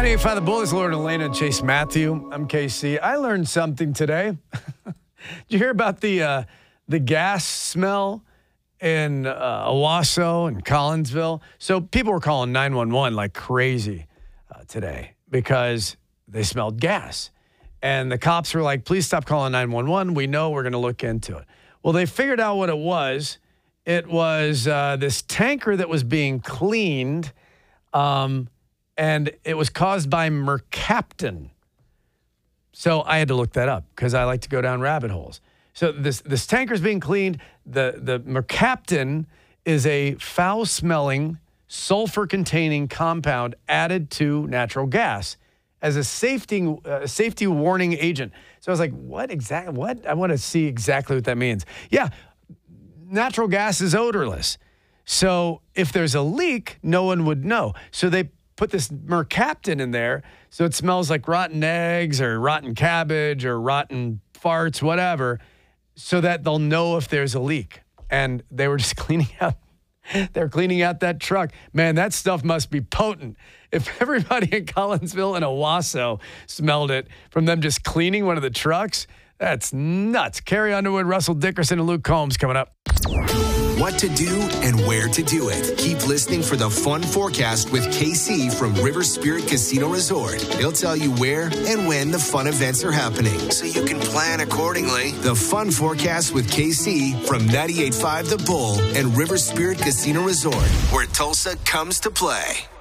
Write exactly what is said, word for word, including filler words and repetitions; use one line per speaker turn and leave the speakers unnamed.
ninety-eight point five The Bull is Lord and Elena and Chase Matthew. I'm K C. I learned something today. Did you hear about the uh, the gas smell in uh, Owasso and Collinsville? So people were calling nine one one like crazy uh, today because they smelled gas. And the cops were like, please stop calling nine one one. We know we're going to look into it. Well, they figured out what it was. It was uh, this tanker that was being cleaned, um, and it was caused by mercaptan. So I had to look that up because I like to go down rabbit holes. So this this tanker's being cleaned. The, the mercaptan is a foul-smelling, sulfur-containing compound added to natural gas as a safety uh, safety warning agent. So I was like, what exactly? What? I want to see exactly what that means. Yeah, natural gas is odorless. So if there's a leak, no one would know. So they put this mercaptan in there so it smells like rotten eggs or rotten cabbage or rotten farts, whatever, so that they'll know if there's a leak. And they were just cleaning out They're cleaning out that truck. Man, that stuff must be potent. If everybody in Collinsville and Owasso smelled it from them just cleaning one of the trucks, that's nuts. Carrie Underwood, Russell Dickerson, and Luke Combs coming up.
What to do and where to do it. Keep listening for the Fun Forecast with K C from River Spirit Casino Resort. He'll tell you where and when the fun events are happening, so you can plan accordingly. The Fun Forecast with K C from ninety-eight point five The Bull and River Spirit Casino Resort, where Tulsa comes to play.